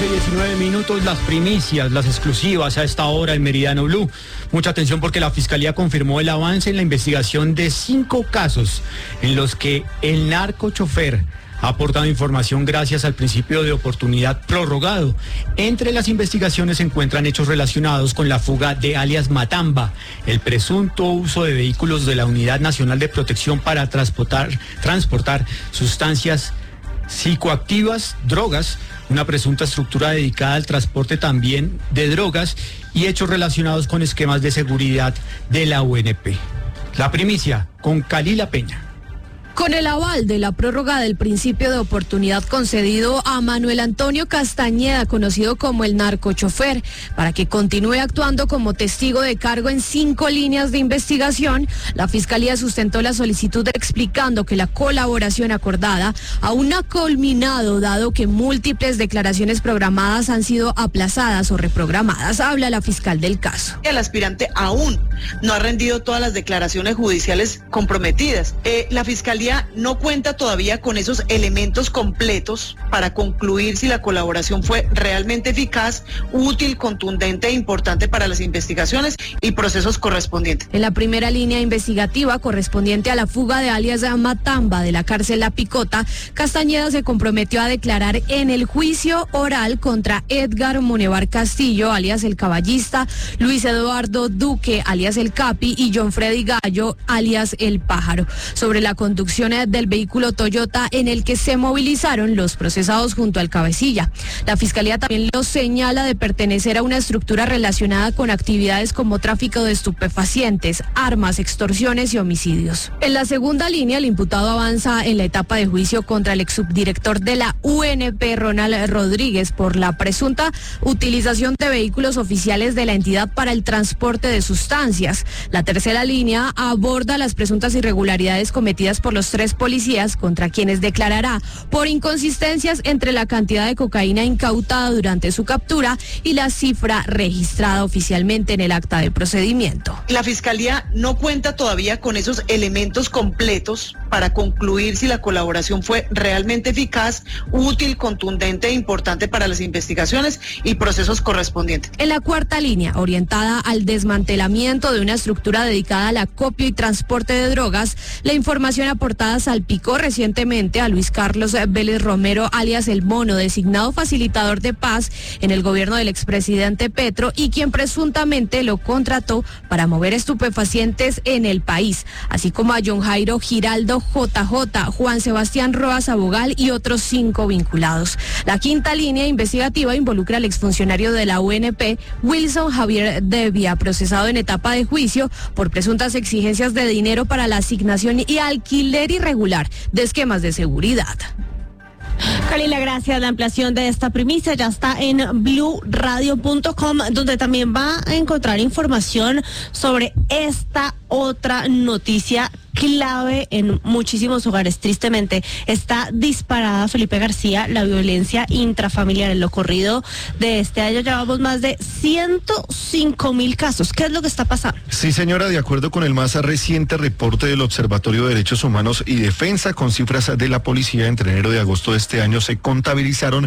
11:19, las primicias, las exclusivas a esta hora en Meridiano Blue. Mucha atención porque la Fiscalía confirmó el avance en la investigación de 5 casos en los que el narcochofer ha aportado información gracias al principio de oportunidad prorrogado. Entre las investigaciones se encuentran hechos relacionados con la fuga de alias Matamba, el presunto uso de vehículos de la Unidad Nacional de Protección para transportar sustancias psicoactivas, drogas, una presunta estructura dedicada al transporte también de drogas y hechos relacionados con esquemas de seguridad de la UNP. La primicia con Kalila Peña. Con el aval de la prórroga del principio de oportunidad concedido a Manuel Antonio Castañeda, conocido como el narcochofer, para que continúe actuando como testigo de cargo en 5 líneas de investigación, la Fiscalía sustentó la solicitud explicando que la colaboración acordada aún no ha culminado, dado que múltiples declaraciones programadas han sido aplazadas o reprogramadas. Habla la fiscal del caso. El aspirante aún no ha rendido todas las declaraciones judiciales comprometidas. La Fiscalía no cuenta todavía con esos elementos completos para concluir si la colaboración fue realmente eficaz, útil, contundente e importante para las investigaciones y procesos correspondientes. En la primera línea investigativa correspondiente a la fuga de alias Matamba de la cárcel La Picota, Castañeda se comprometió a declarar en el juicio oral contra Edgar Monevar Castillo, alias El Caballista, Luis Eduardo Duque, alias El Capi, y John Freddy Gallo, alias El Pájaro, sobre la conducción del vehículo Toyota en el que se movilizaron los procesados junto al cabecilla. La Fiscalía también los señala de pertenecer a una estructura relacionada con actividades como tráfico de estupefacientes, armas, extorsiones y homicidios. En la segunda línea, el imputado avanza en la etapa de juicio contra el exsubdirector de la UNP, Ronald Rodríguez, por la presunta utilización de vehículos oficiales de la entidad para el transporte de sustancias. La tercera línea aborda las presuntas irregularidades cometidas por los 3 policías contra quienes declarará por inconsistencias entre la cantidad de cocaína incautada durante su captura y la cifra registrada oficialmente en el acta de procedimiento. La Fiscalía no cuenta todavía con esos elementos completos para concluir si la colaboración fue realmente eficaz, útil, contundente e importante para las investigaciones y procesos correspondientes. En la cuarta línea, orientada al desmantelamiento de una estructura dedicada al acopio y transporte de drogas, la información aportada salpicó recientemente a Luis Carlos Vélez Romero, alias El Mono, designado facilitador de paz en el gobierno del expresidente Petro y quien presuntamente lo contrató para mover estupefacientes en el país, así como a John Jairo Giraldo JJ, Juan Sebastián Roas Abogal y otros 5 vinculados. La quinta línea investigativa involucra al exfuncionario de la UNP, Wilson Javier Devia, procesado en etapa de juicio por presuntas exigencias de dinero para la asignación y alquiler irregular de esquemas de seguridad. Kalila, gracias. La ampliación de esta primicia ya está en bluradio.com, donde también va a encontrar información sobre esta otra noticia clave en muchísimos hogares. Tristemente, está disparada, Felipe García, la violencia intrafamiliar. En lo corrido de este año llevamos más de 105,000 casos. ¿Qué es lo que está pasando? Sí, señora, de acuerdo con el más reciente reporte del Observatorio de Derechos Humanos y Defensa, con cifras de la policía, entre enero y agosto de este año se contabilizaron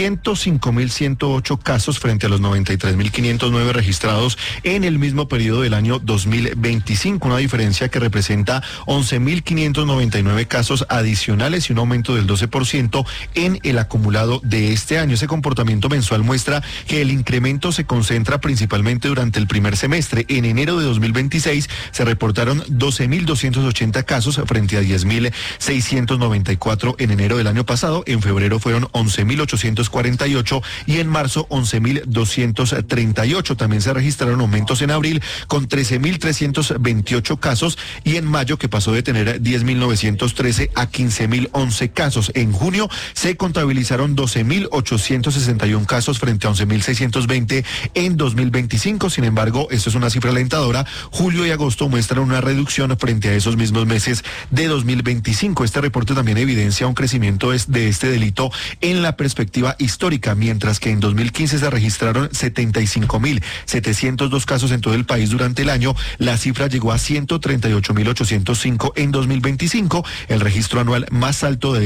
105,108 casos frente a los 93,509 registrados en el mismo periodo del año 2025, una diferencia que representa 11,599 casos adicionales y un aumento del 12% en el acumulado de este año. Ese comportamiento mensual muestra que el incremento se concentra principalmente durante el primer semestre. En enero de 2026 se reportaron 12,280 casos frente a 10,694 en enero del año pasado. En febrero fueron 11,848 y en marzo 11,238. También se registraron aumentos en abril con 13,328 casos y en mayo, que pasó de tener 10,913 a 15,011 casos. En junio se contabilizaron 12,861 casos frente a 11,620 en 2025. Sin embargo, esto es una cifra alentadora. Julio y agosto muestran una reducción frente a esos mismos meses de 2025. Este reporte también evidencia un crecimiento de este delito en la perspectiva histórica, mientras que en 2015 se registraron 75,702 casos en todo el país durante el año. La cifra llegó a 138,805 en 2025, el registro anual más alto de